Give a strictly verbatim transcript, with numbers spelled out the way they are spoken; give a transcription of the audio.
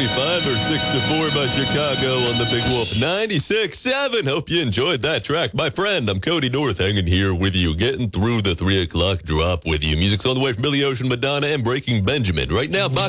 ninety-five or six to four by Chicago on the Big Wolf ninety-six seven. Hope you enjoyed that track. My friend, I'm Cody North hanging here with you, getting through the three o'clock drop with you. Music's on the way from Billy Ocean, Madonna, and Breaking Benjamin. Right now,